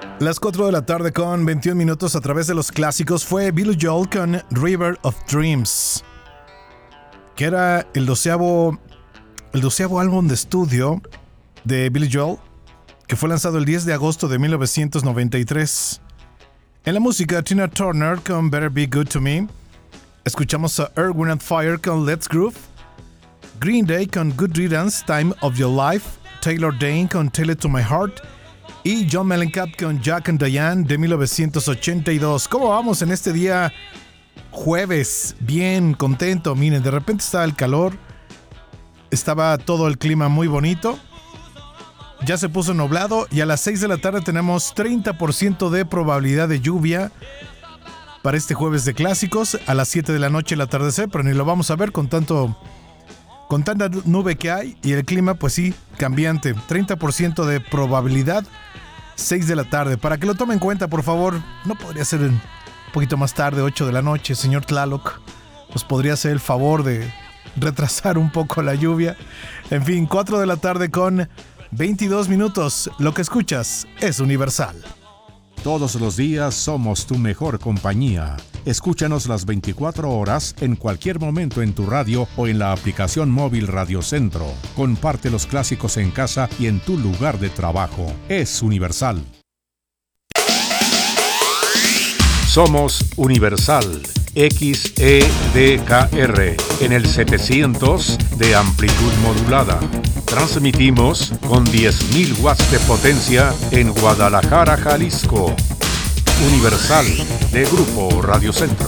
Las 4 de la tarde con 21 minutos a través de los clásicos fue Billy Joel con River of Dreams, que era el doceavo álbum de estudio de Billy Joel, que fue lanzado el 10 de agosto de 1993. En la música, Tina Turner con Better Be Good to Me. Escuchamos a Earth, Wind & Fire con Let's Groove. Green Day con Good Riddance, Time of Your Life. Taylor Dayne con Tell It to My Heart. Y John Mellencamp con Jack and Diane de 1982. ¿Cómo vamos en este día jueves? Bien, contento. Miren, de repente estaba el calor. Estaba todo el clima muy bonito. Ya se puso nublado y a las 6 de la tarde tenemos 30% de probabilidad de lluvia para este jueves de clásicos. A las 7 de la noche el atardecer, pero ni lo vamos a ver con tanta nube que hay y el clima, pues sí, cambiante. 30% de probabilidad, 6 de la tarde. Para que lo tomen en cuenta, por favor, no podría ser un poquito más tarde, 8 de la noche, señor Tlaloc. Nos podría hacer el favor de retrasar un poco la lluvia. En fin, 4 de la tarde con 22 minutos. Lo que escuchas es Universal. Todos los días somos tu mejor compañía. Escúchanos las 24 horas en cualquier momento en tu radio o en la aplicación móvil Radio Centro. Comparte los clásicos en casa y en tu lugar de trabajo. Es Universal. Somos Universal XEDKR en el 700 de amplitud modulada. Transmitimos con 10.000 watts de potencia en Guadalajara, Jalisco. Universal de Grupo Radio Centro.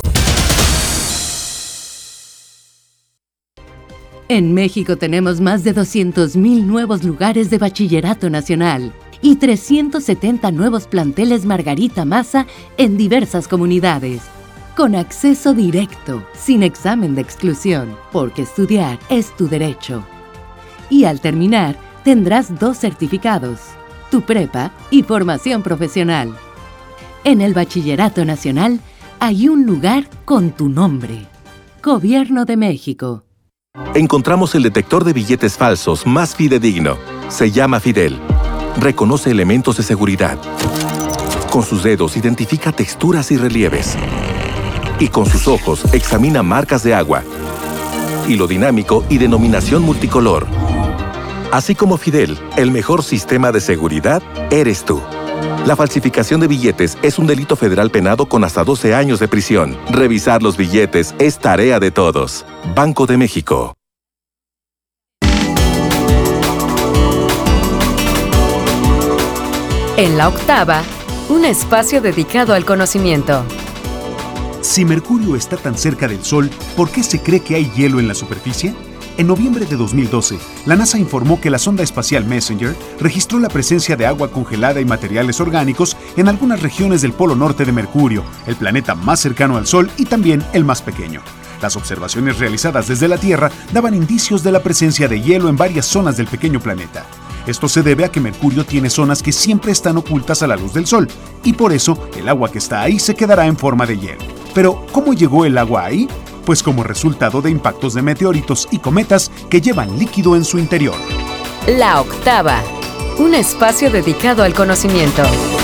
En México tenemos más de 200,000 nuevos lugares de bachillerato nacional y 370 nuevos planteles Margarita Maza en diversas comunidades. Con acceso directo, sin examen de exclusión, porque estudiar es tu derecho. Y al terminar, tendrás 2 certificados, tu prepa y formación profesional. En el Bachillerato Nacional hay un lugar con tu nombre. Gobierno de México. Encontramos el detector de billetes falsos más fidedigno. Se llama Fidel. Reconoce elementos de seguridad. Con sus dedos identifica texturas y relieves. Y con sus ojos examina marcas de agua. Hilo dinámico y denominación multicolor. Así como Fidel, el mejor sistema de seguridad eres tú. La falsificación de billetes es un delito federal penado con hasta 12 años de prisión. Revisar los billetes es tarea de todos. Banco de México. En la octava, un espacio dedicado al conocimiento. Si Mercurio está tan cerca del Sol, ¿por qué se cree que hay hielo en la superficie? En noviembre de 2012, la NASA informó que la sonda espacial Messenger registró la presencia de agua congelada y materiales orgánicos en algunas regiones del polo norte de Mercurio, el planeta más cercano al Sol y también el más pequeño. Las observaciones realizadas desde la Tierra daban indicios de la presencia de hielo en varias zonas del pequeño planeta. Esto se debe a que Mercurio tiene zonas que siempre están ocultas a la luz del Sol, y por eso el agua que está ahí se quedará en forma de hielo. Pero, ¿cómo llegó el agua ahí? Pues como resultado de impactos de meteoritos y cometas que llevan líquido en su interior. La octava, un espacio dedicado al conocimiento.